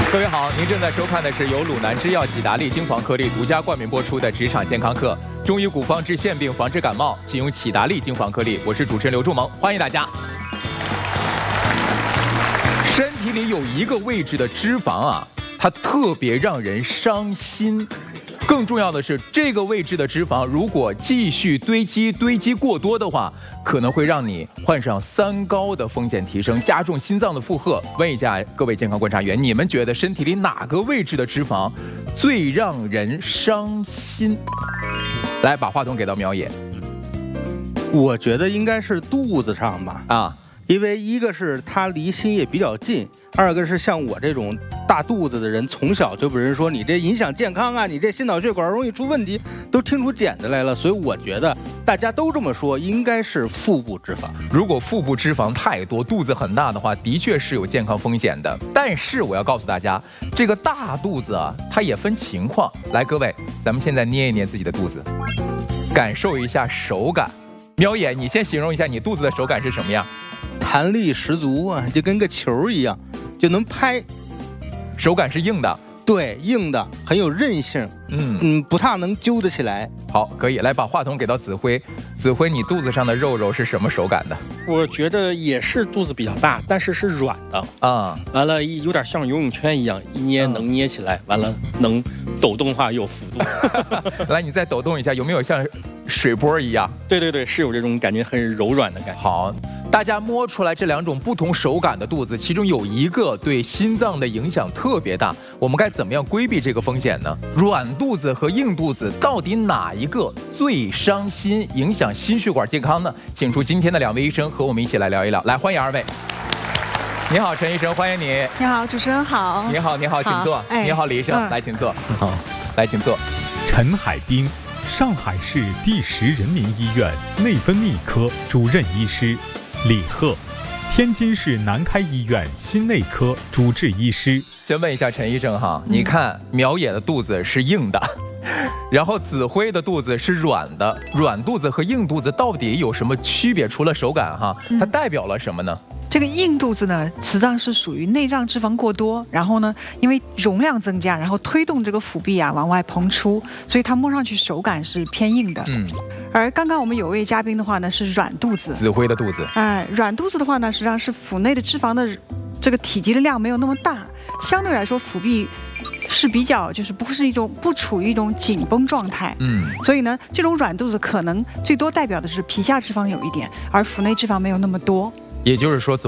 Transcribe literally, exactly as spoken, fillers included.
各位好，您正在收看的是由鲁南制药喜达利精华颗粒独家冠名播出的职场健康课。中医古方治腺病，防治感冒，请用喜达利精华颗粒。我是主持人刘仲萌，欢迎大家。身体里有一个位置的脂肪啊，它特别让人伤心。更重要的是，这个位置的脂肪如果继续堆积，堆积过多的话，可能会让你患上三高的风险提升，加重心脏的负荷。问一下各位健康观察员，你们觉得身体里哪个位置的脂肪最让人伤心？来，把话筒给到苗野。 我觉得应该是肚子上吧，啊，因为一个是它离心也比较近，二个是像我这种大肚子的人，从小就被人说你这影响健康啊，你这心脑血管容易出问题，都听出茧子来了。所以我觉得大家都这么说，应该是腹部脂肪。 如果腹部脂肪太多，肚子很大的话，的确是有健康风险的。但是我要告诉大家，这个大肚子啊，它也分情况。来，各位，咱们现在捏一捏自己的肚子，感受一下手感。苗野，你先形容一下你肚子的手感是什么样？ 弹力十足啊，就跟个球一样，就能拍。 手感是硬的， 对，硬的，很有韧性，嗯嗯，不太能揪得起来。 好，可以来把话筒给到子辉。子辉，你肚子上的肉肉是什么手感的？ 我觉得也是肚子比较大，但是是软的啊。完了，有点像游泳圈一样，一捏能捏起来，完了能抖动的话有幅度。 来，你再抖动一下，有没有像水波一样？ 对对对，是有这种感觉，很柔软的感觉。 好。大家摸出来这两种不同手感的肚子，其中有一个对心脏的影响特别大，我们该怎么样规避这个风险呢？软肚子和硬肚子到底哪一个最伤心，影响心血管健康呢？请出今天的两位医生和我们一起来聊一聊。来，欢迎二位。你好，陈医生，欢迎你。 你好，主持人好。 你好，你好，请坐。哎、你好，李医生，嗯、来，请坐。好，来，请坐。 陈海滨，上海市第十人民医院内分泌科主任医师。李贺，天津市南开医院心内科主治医师。 先问一下陈医生哈，你看苗野的肚子是硬的，然后子辉的肚子是软的，软肚子和硬肚子到底有什么区别？除了手感哈，它代表了什么呢？ 这个硬肚子呢，实际上是属于内脏脂肪过多，然后呢，因为容量增加，然后推动这个腹壁啊往外膨出，所以它摸上去手感是偏硬的。嗯。而刚刚我们有位嘉宾的话呢，是软肚子， 子辉的肚子。 哎、呃，软肚子的话呢，实际上是腹内的脂肪的这个体积的量没有那么大，相对来说腹壁是比较就是不是一种不处于一种紧绷状态。嗯。所以呢，这种软肚子可能最多代表的是皮下脂肪有一点，而腹内脂肪没有那么多。 也就是说，